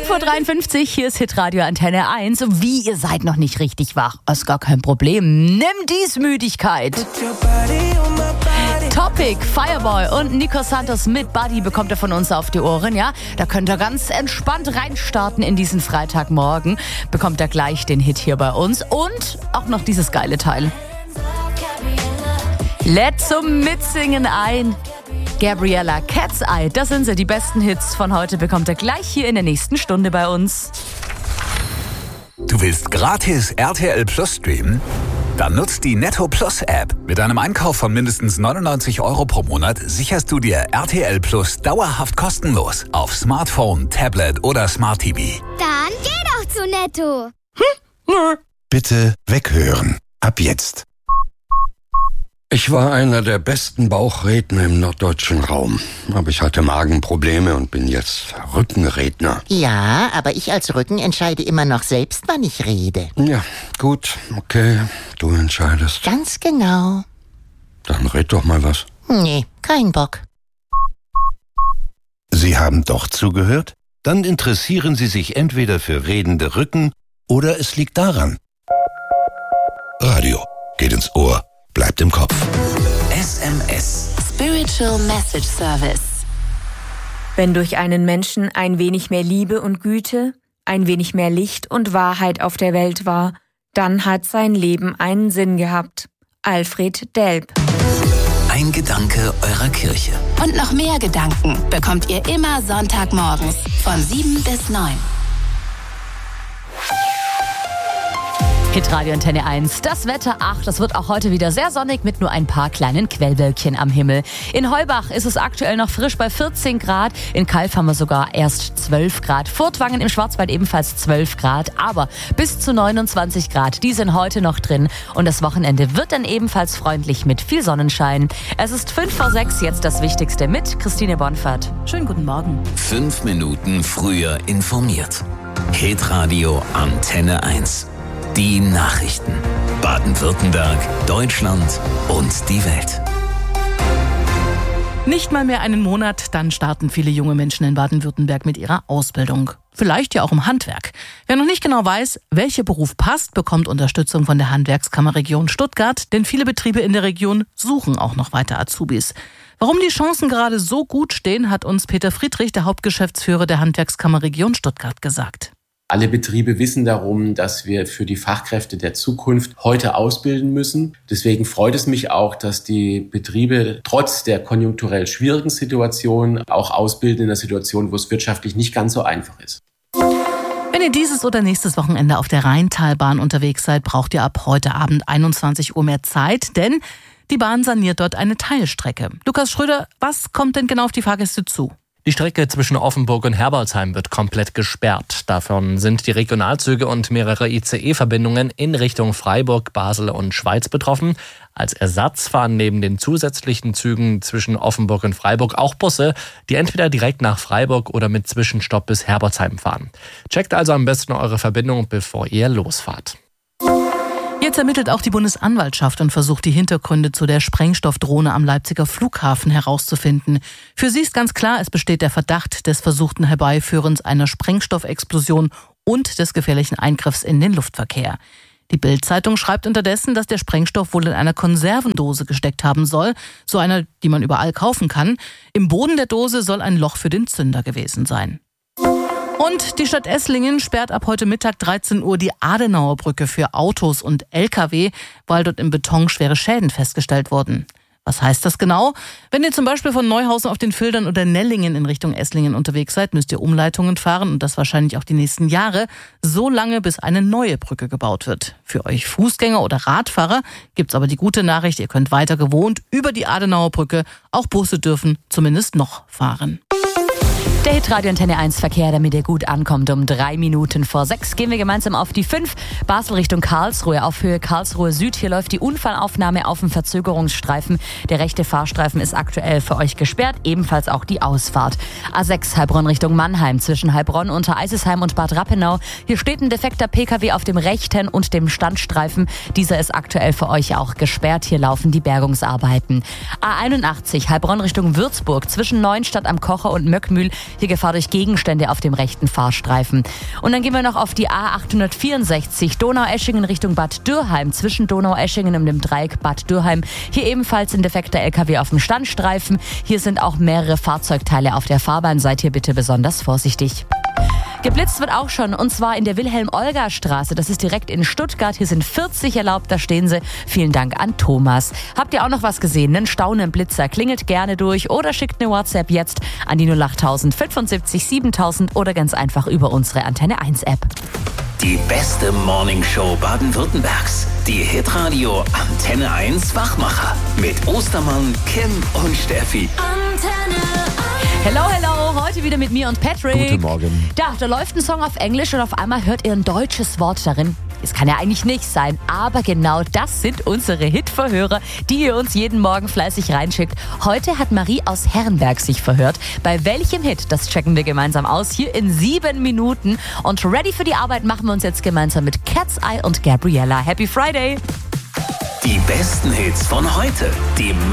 5:53 Uhr, hier ist Hitradio Antenne 1. Wie, ihr seid noch nicht richtig wach? Ist gar kein Problem. Nimm dies Müdigkeit. Topic, Fireboy und Nico Santos mit Buddy bekommt er von uns auf die Ohren, ja? Da könnt ihr ganz entspannt reinstarten in diesen Freitagmorgen. Bekommt er gleich den Hit hier bei uns und auch noch dieses geile Teil. Lädt zum Mitsingen ein. Gabriella, Cat's Eye, das sind sie, die besten Hits von heute bekommt er gleich hier in der nächsten Stunde bei uns. Du willst gratis RTL Plus streamen? Dann nutzt die Netto Plus App. Mit einem Einkauf von mindestens 99 € pro Monat sicherst du dir RTL Plus dauerhaft kostenlos auf Smartphone, Tablet oder Smart TV. Dann geh doch zu Netto. Bitte weghören. Ab jetzt. Ich war einer der besten Bauchredner im norddeutschen Raum. Aber ich hatte Magenprobleme und bin jetzt Rückenredner. Ja, aber ich als Rücken entscheide immer noch selbst, wann ich rede. Ja, gut, okay, du entscheidest. Ganz genau. Dann red doch mal was. Nee, kein Bock. Sie haben doch zugehört? Dann interessieren Sie sich entweder für redende Rücken oder es liegt daran. Radio geht ins Ohr, bleibt im Kopf. SMS. Spiritual Message Service. Wenn durch einen Menschen ein wenig mehr Liebe und Güte, ein wenig mehr Licht und Wahrheit auf der Welt war, dann hat sein Leben einen Sinn gehabt. Alfred Delp. Ein Gedanke eurer Kirche. Und noch mehr Gedanken bekommt ihr immer Sonntagmorgens von 7 bis 9. Hitradio Antenne 1. Das Wetter, das wird auch heute wieder sehr sonnig mit nur ein paar kleinen Quellwölkchen am Himmel. In Heubach ist es aktuell noch frisch bei 14 Grad. In Kalf haben wir sogar erst 12 Grad. Furtwangen im Schwarzwald ebenfalls 12 Grad. Aber bis zu 29 Grad, die sind heute noch drin. Und das Wochenende wird dann ebenfalls freundlich mit viel Sonnenschein. Es ist 5:06 jetzt das Wichtigste mit Christine Bonfert. Schönen guten Morgen. 5 Minuten früher informiert. Hitradio Antenne 1. Die Nachrichten. Baden-Württemberg, Deutschland und die Welt. Nicht mal mehr einen Monat, dann starten viele junge Menschen in Baden-Württemberg mit ihrer Ausbildung. Vielleicht ja auch im Handwerk. Wer noch nicht genau weiß, welcher Beruf passt, bekommt Unterstützung von der Handwerkskammerregion Stuttgart, denn viele Betriebe in der Region suchen auch noch weiter Azubis. Warum die Chancen gerade so gut stehen, hat uns Peter Friedrich, der Hauptgeschäftsführer der Handwerkskammerregion Stuttgart, gesagt. Alle Betriebe wissen darum, dass wir für die Fachkräfte der Zukunft heute ausbilden müssen. Deswegen freut es mich auch, dass die Betriebe trotz der konjunkturell schwierigen Situation auch ausbilden in einer Situation, wo es wirtschaftlich nicht ganz so einfach ist. Wenn ihr dieses oder nächstes Wochenende auf der Rheintalbahn unterwegs seid, braucht ihr ab heute Abend 21 Uhr mehr Zeit, denn die Bahn saniert dort eine Teilstrecke. Lukas Schröder, was kommt denn genau auf die Fahrgäste zu? Die Strecke zwischen Offenburg und Herbolzheim wird komplett gesperrt. Davon sind die Regionalzüge und mehrere ICE-Verbindungen in Richtung Freiburg, Basel und Schweiz betroffen. Als Ersatz fahren neben den zusätzlichen Zügen zwischen Offenburg und Freiburg auch Busse, die entweder direkt nach Freiburg oder mit Zwischenstopp bis Herbolzheim fahren. Checkt also am besten eure Verbindung, bevor ihr losfahrt. Jetzt ermittelt auch die Bundesanwaltschaft und versucht die Hintergründe zu der Sprengstoffdrohne am Leipziger Flughafen herauszufinden. Für sie ist ganz klar, es besteht der Verdacht des versuchten Herbeiführens einer Sprengstoffexplosion und des gefährlichen Eingriffs in den Luftverkehr. Die Bild-Zeitung schreibt unterdessen, dass der Sprengstoff wohl in einer Konservendose gesteckt haben soll, so einer, die man überall kaufen kann. Im Boden der Dose soll ein Loch für den Zünder gewesen sein. Und die Stadt Esslingen sperrt ab heute Mittag 13 Uhr die Adenauerbrücke für Autos und Lkw, weil dort im Beton schwere Schäden festgestellt wurden. Was heißt das genau? Wenn ihr zum Beispiel von Neuhausen auf den Fildern oder Nellingen in Richtung Esslingen unterwegs seid, müsst ihr Umleitungen fahren und das wahrscheinlich auch die nächsten Jahre, so lange bis eine neue Brücke gebaut wird. Für euch Fußgänger oder Radfahrer gibt's aber die gute Nachricht, ihr könnt weiter gewohnt über die Adenauerbrücke, auch Busse dürfen zumindest noch fahren. Der Hitradio Antenne 1 Verkehr, damit ihr gut ankommt. Um 5:03 gehen wir gemeinsam auf die 5. Basel Richtung Karlsruhe, auf Höhe Karlsruhe Süd. Hier läuft die Unfallaufnahme auf dem Verzögerungsstreifen. Der rechte Fahrstreifen ist aktuell für euch gesperrt, ebenfalls auch die Ausfahrt. A6 Heilbronn Richtung Mannheim, zwischen Heilbronn, Untereisesheim und Bad Rappenau. Hier steht ein defekter Pkw auf dem rechten und dem Standstreifen. Dieser ist aktuell für euch auch gesperrt. Hier laufen die Bergungsarbeiten. A81 Heilbronn Richtung Würzburg, zwischen Neuenstadt am Kocher und Möckmühl. Hier Gefahr durch Gegenstände auf dem rechten Fahrstreifen. Und dann gehen wir noch auf die A864 Donaueschingen Richtung Bad Dürheim. Zwischen Donaueschingen und dem Dreieck Bad Dürheim. Hier ebenfalls ein defekter LKW auf dem Standstreifen. Hier sind auch mehrere Fahrzeugteile auf der Fahrbahn. Seid hier bitte besonders vorsichtig. Geblitzt wird auch schon, und zwar in der Wilhelm-Olga-Straße. Das ist direkt in Stuttgart. Hier sind 40 erlaubt, da stehen sie. Vielen Dank an Thomas. Habt ihr auch noch was gesehen? Einen staunenden Blitzer? Klingelt gerne durch oder schickt eine WhatsApp jetzt an die 08000 75 7000 oder ganz einfach über unsere Antenne 1 App. Die beste Morningshow Baden-Württembergs. Die Hitradio Antenne 1 Wachmacher. Mit Ostermann, Kim und Steffi. Hello, hello, heute wieder mit mir und Patrick. Guten Morgen. Da läuft ein Song auf Englisch und auf einmal hört ihr ein deutsches Wort darin. Es kann ja eigentlich nicht sein, aber genau das sind unsere Hitverhörer, die ihr uns jeden Morgen fleißig reinschickt. Heute hat Marie aus Herrenberg sich verhört. Bei welchem Hit, das checken wir gemeinsam aus, hier in 7 Minuten. Und ready für die Arbeit machen wir uns jetzt gemeinsam mit Cat's Eye und Gabriella. Happy Friday! Die besten Hits von heute. Die